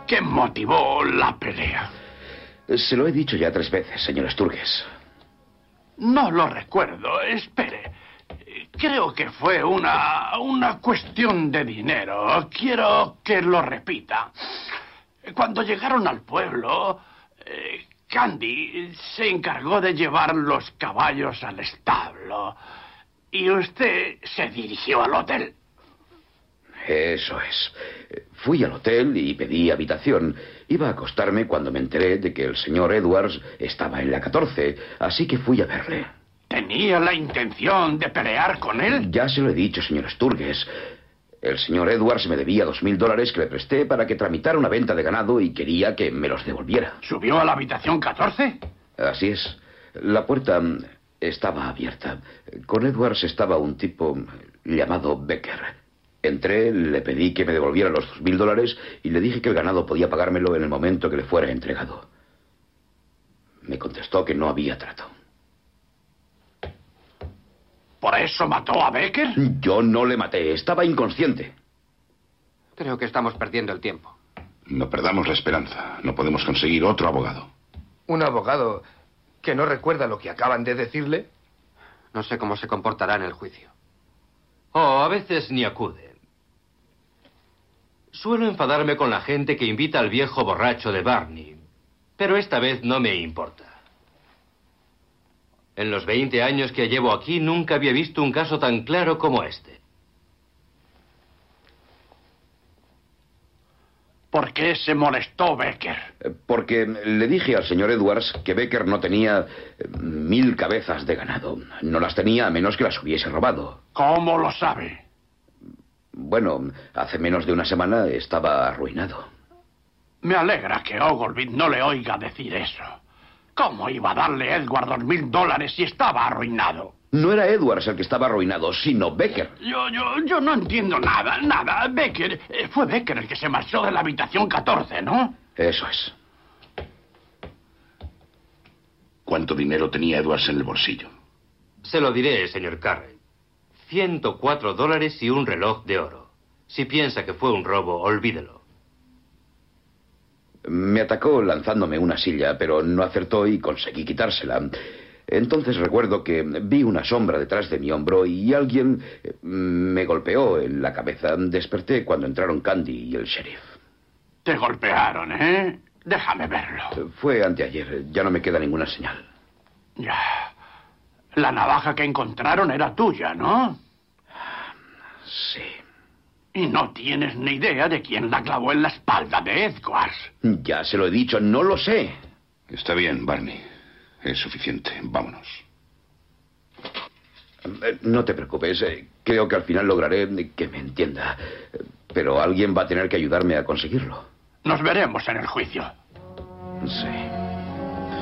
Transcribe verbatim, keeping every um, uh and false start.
¿Qué motivó la pelea? Se lo he dicho ya tres veces, señor Sturges. No lo recuerdo. Espere. Creo que fue una, una cuestión de dinero. Quiero que lo repita. Cuando llegaron al pueblo, eh, Candy se encargó de llevar los caballos al establo. Y usted se dirigió al hotel. Eso es. Fui al hotel y pedí habitación. Iba a acostarme cuando me enteré de que el señor Edwards estaba en la catorce, así que fui a verle. ¿Tenía la intención de pelear con él? Ya se lo he dicho, señor Sturges. El señor Edwards me debía dos mil dólares que le presté para que tramitara una venta de ganado y quería que me los devolviera. ¿Subió a la habitación catorce? Así es. La puerta estaba abierta. Con Edwards estaba un tipo llamado Becker. Entré, le pedí que me devolviera los dos mil dólares y le dije que el ganado podía pagármelo en el momento que le fuera entregado. Me contestó que no había trato. ¿Por eso mató a Becker? Yo no le maté, estaba inconsciente. Creo que estamos perdiendo el tiempo. No perdamos la esperanza. No podemos conseguir otro abogado. ¿Un abogado que no recuerda lo que acaban de decirle? No sé cómo se comportará en el juicio. Oh, a veces ni acude. Suelo enfadarme con la gente que invita al viejo borracho de Barney, pero esta vez no me importa. En los veinte años que llevo aquí nunca había visto un caso tan claro como este. ¿Por qué se molestó Becker? Porque le dije al señor Edwards que Becker no tenía mil cabezas de ganado. No las tenía a menos que las hubiese robado. ¿Cómo lo sabe? Bueno, hace menos de una semana estaba arruinado. Me alegra que Ogilvy no le oiga decir eso. ¿Cómo iba a darle a Edward dos mil dólares si estaba arruinado? No era Edwards el que estaba arruinado, sino Becker. Yo, yo, yo no entiendo nada, nada. Becker, eh, fue Becker el que se marchó de la habitación catorce, ¿no? Eso es. ¿Cuánto dinero tenía Edwards en el bolsillo? Se lo diré, señor Carrey. ciento cuatro dólares y un reloj de oro. Si piensa que fue un robo, olvídelo. Me atacó lanzándome una silla, pero no acertó y conseguí quitársela. Entonces recuerdo que vi una sombra detrás de mi hombro y alguien me golpeó en la cabeza. Desperté cuando entraron Candy y el sheriff. Te golpearon, ¿eh? Déjame verlo. Fue anteayer. Ya no me queda ninguna señal. Ya. La navaja que encontraron era tuya, ¿no? Sí. Y no tienes ni idea de quién la clavó en la espalda de Edwards. Ya se lo he dicho, no lo sé. Está bien, Barney. Es suficiente. Vámonos. No te preocupes. Creo que al final lograré que me entienda. Pero alguien va a tener que ayudarme a conseguirlo. Nos veremos en el juicio. Sí.